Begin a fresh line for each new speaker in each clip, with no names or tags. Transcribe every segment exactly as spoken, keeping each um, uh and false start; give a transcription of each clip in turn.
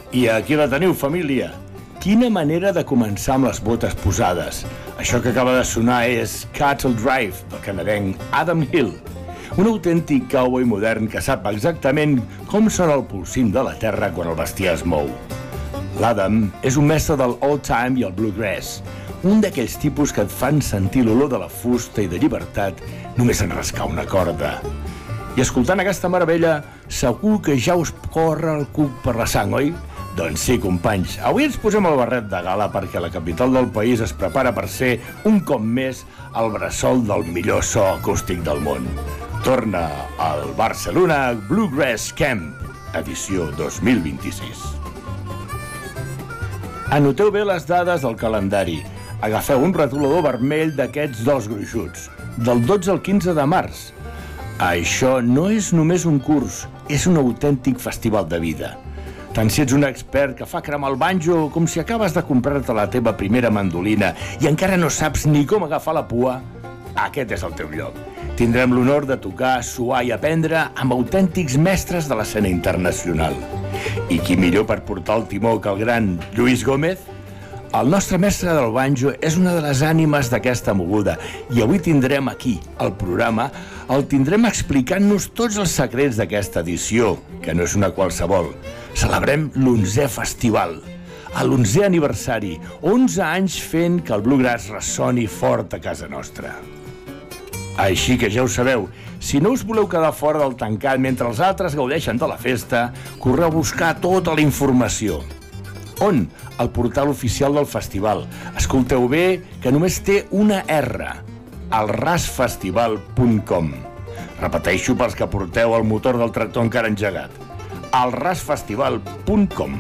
I aquí la teniu, família. Quina manera de començar amb les botes posades. Això que acaba de sonar és Cattle Drive, del canadenc Adam Hill. Un autèntic cowboy modern que sap exactament com sona el polsim de la terra quan el bestiar es mou. L'Adam és un mestre del old time i el bluegrass, un d'aquells tipus que et fan sentir l'olor de la fusta i de llibertat només en rascar una corda. I escoltant aquesta meravella, segur que ja us corre el cuc per la sang, oi? Doncs sí, companys, avui ens posem el barret de gala perquè la capital del país es prepara per ser, un cop més, el bressol del millor so acústic del món. Torna al Barcelona Bluegrass Camp, edició dos mil vint-i-sis. Anoteu bé les dades del calendari. Agafeu un retolador vermell d'aquests dos gruixuts, del dotze al quinze de març. Això no és només un curs, és un autèntic festival de vida. Tant si ets un expert que fa cremar el banjo com si acabes de comprar-te la teva primera mandolina i encara no saps ni com agafar la pua, aquest és el teu lloc. Tindrem l'honor de tocar, suar i aprendre amb autèntics mestres de l'escena internacional. I qui millor per portar el timó que el gran Lluís Gómez? El nostre mestre del banjo és una de les ànimes d'aquesta moguda i avui tindrem aquí, al programa, el tindrem explicant-nos tots els secrets d'aquesta edició, que no és una qualsevol. Celebrem l'onzè festival, a l'onzè aniversari, onze anys fent que el bluegrass ressoni fort a casa nostra. Així que ja ho sabeu, si no us voleu quedar fora del tancat mentre els altres gaudeixen de la festa, correu a buscar tota la informació. On? Al portal oficial del festival. Escolteu bé, que només té una R, el ras festival punt com. Repeteixo pels que porteu el motor del tractor encara engegat. el ras festival punt com.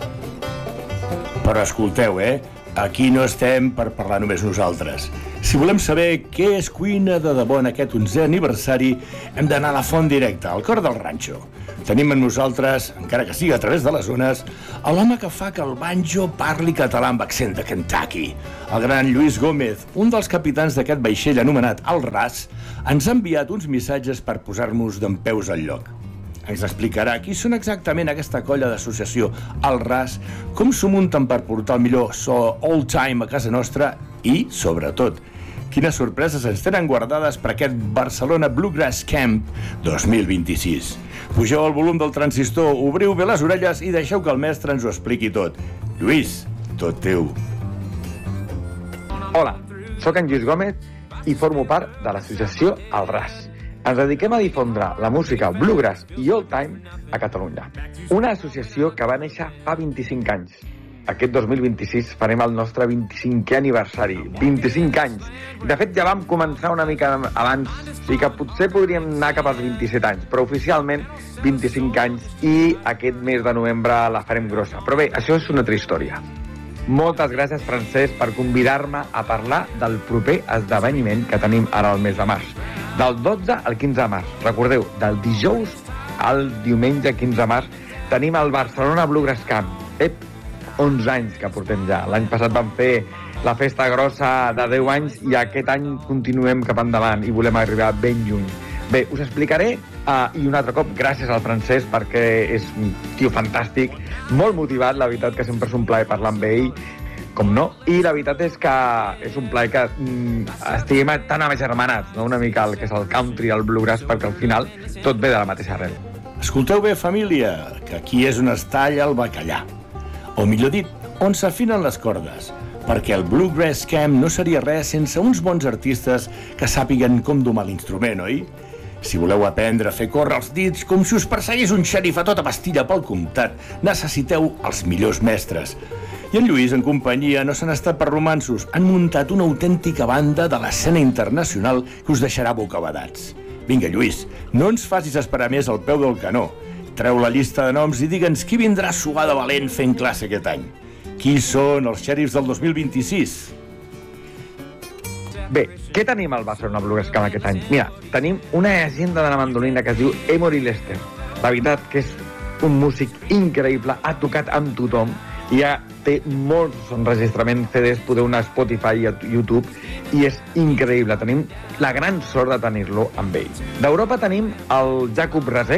Però escolteu, eh? Aquí no estem per parlar només nosaltres. Si volem saber què és cuina de debò en aquest onzè aniversari, hem d'anar a la font directa, al cor del ranxo. Tenim amb nosaltres, encara que sigui a través de les zones, l'home que fa que el banjo parli català amb accent de Kentucky. El gran Lluís Gómez, un dels capitans d'aquest vaixell anomenat El Ras, ens ha enviat uns missatges per posar-nos dempeus al lloc. Ens explicarà qui són exactament aquesta colla d'associació El Ras, com s'ho munten per portar el millor so old time a casa nostra i, sobretot, quines sorpreses ens tenen guardades per aquest Barcelona Bluegrass Camp dos mil vint-i-sis. Pugeu el volum del transistor, obriu bé les orelles i deixeu que el mestre ens ho expliqui tot. Lluís, tot teu.
Hola, sóc en Lluís Gómez i formo part de l'associació El Ras. Ens dediquem a difondre la música bluegrass i old time a Catalunya. Una associació que va néixer fa vint-i-cinc anys. Aquest dos mil vint-i-sis farem el nostre vint-i-cinquè aniversari. vint-i-cinc anys. De fet, ja vam començar una mica abans, i que potser podríem anar cap als vint-i-set anys, però oficialment vint-i-cinc anys i aquest mes de novembre la farem grossa. Però bé, això és una altra història. Moltes gràcies, Francesc, per convidar-me a parlar del proper esdeveniment que tenim ara al mes de març. Del dotze al quinze de març. Recordeu, del dijous al diumenge quinze de març tenim el Barcelona Bluegrass Camp. Ep, onze anys que portem ja. L'any passat vam fer la festa grossa de deu anys i aquest any continuem cap endavant i volem arribar ben lluny. Bé, us explicaré, uh, i un altre cop, gràcies al Francesc, perquè és un tio fantàstic, molt motivat, la veritat que sempre és un plaer parlar amb ell, com no, i la veritat és que és un plaer que mm, estiguem tan agermanats, no? Una mica el que és el country, el bluegrass, perquè al final tot ve de la mateixa arrel.
Escolteu bé, família, que aquí és on es talla el bacallà. O millor dit, on s'afinen les cordes, perquè el Bluegrass Camp no seria res sense uns bons artistes que sàpiguen com domar l'instrument, oi? Si voleu aprendre a fer córrer els dits com si us perseguís un xèrif a tota pastilla pel comtat, necessiteu els millors mestres. I en Lluís, en companyia, no s'han estat per romanços. Han muntat una autèntica banda de l'escena internacional que us deixarà bocabadats. Vinga, Lluís, no ens facis esperar més al peu del canó. Treu la llista de noms i digue'ns qui vindrà a suar de valent fent classe aquest any. Qui són els xèrifs del dos mil vint-i-sis?
Bé, què tenim al Barcelona Bluegrass Camp aquest any? Mira, tenim una llegenda de la mandolina que es diu Emory Lester. La veritat que és un músic increïble, ha tocat amb tothom i ja té molts enregistraments, C Ds, podeu anar a Spotify i a YouTube, i és increïble. Tenim la gran sort de tenir-lo amb ell. D'Europa tenim el Jakub Razek,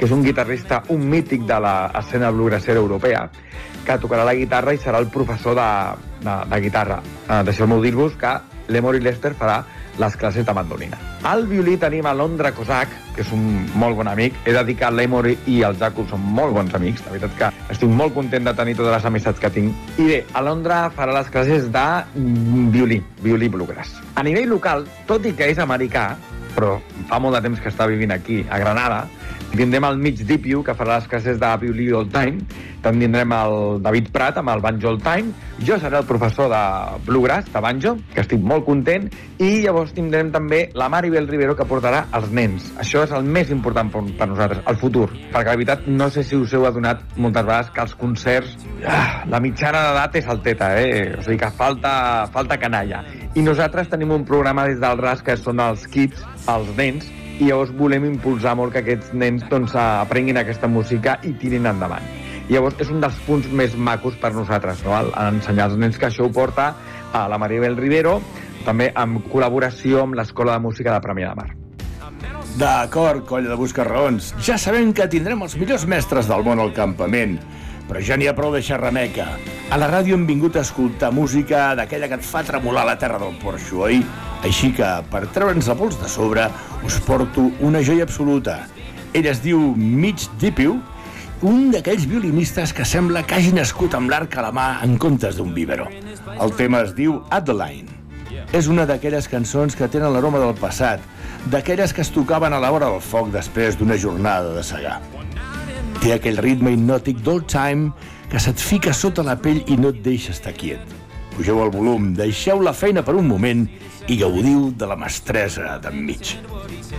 que és un guitarrista, un mític de l'escena bluegrassera europea, que tocarà la guitarra i serà el professor de, de, de guitarra. Eh, Deixeu-me dir-vos que l'Emory Lester farà les classes de mandolina. Al violí tenim a Londra Kozak, que és un molt bon amic. He de dir que l'Emory i el Jaco són molt bons amics. La veritat que estic molt content de tenir totes les amistats que tinc. I bé, a Londra farà les classes de violí, violí bluegrass. A nivell local, tot i que és americà, però fa molt de temps que està vivint aquí, a Granada, tindrem el Mitch Depew, que farà les classes de violí old time. També tindrem el David Prat amb el banjo old time. Jo seré el professor de bluegrass, de banjo, que estic molt content. I llavors tindrem també la Maribel Rivero, que portarà els nens. Això és el més important per nosaltres, el futur. Perquè la veritat, no sé si us heu adonat moltes vegades que els concerts, ah, la mitjana d'edat és alteta, eh? O sigui que falta, falta canalla. I nosaltres tenim un programa des del R A S que són els kids, els nens, i llavors volem impulsar molt que aquests nens doncs, aprenguin aquesta música i tirin endavant. I llavors és un dels punts més macos per nosaltres, no? Ensenyar als nens que això ho porta a la Maribel Rivero, també en col·laboració amb l'Escola de Música de Premià de Mar.
D'acord, colla de buscarraons. Ja sabem que tindrem els millors mestres del món al campament, però ja n'hi ha prou de xerrameca. A la ràdio hem vingut a escoltar música d'aquella que et fa tremolar la terra del porxo, oi? Així que, per treure'ns la pols de sobre, us porto una joia absoluta. Ell es diu Mitch Depew, un d'aquells violinistes que sembla que hagi nascut amb l'arc a la mà en comptes d'un vívero. El tema es diu Adeline. És una d'aquelles cançons que tenen l'aroma del passat, d'aquelles que es tocaven a la vora del foc després d'una jornada de segar. Té aquell ritme hipnòtic d'old time que se't fica sota la pell i no et deixa estar quiet. Pugeu el volum, deixeu la feina per un moment i gaudiu de la mestressa d'en Mitch.